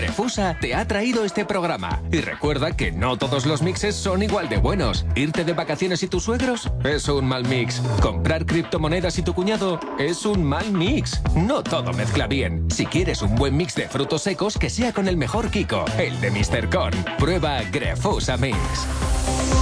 Grefusa te ha traído este programa. Y recuerda que no todos los mixes son igual de buenos. Irte de vacaciones y tus suegros es un mal mix. Comprar criptomonedas y tu cuñado es un mal mix. No todo mezcla bien. Si quieres un buen mix de frutos secos, que sea con el mejor Kiko, el de Mr. Corn. Prueba Grefusa Mix.